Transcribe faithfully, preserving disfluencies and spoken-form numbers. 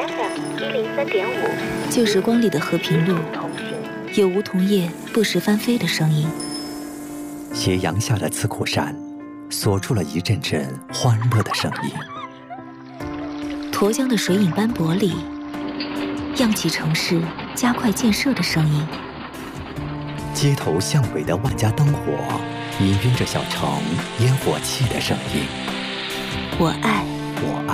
F M 一零三点五， 旧时光里的和平路，有梧桐叶不时翻飞的声音。 斜阳下的刺库山，锁住了一阵阵欢乐的声音。 沱江的水影斑驳里，漾起城市加快建设的声音。 街头巷尾的万家灯火，氤氲着小城烟火气的声音。 我爱。 我爱。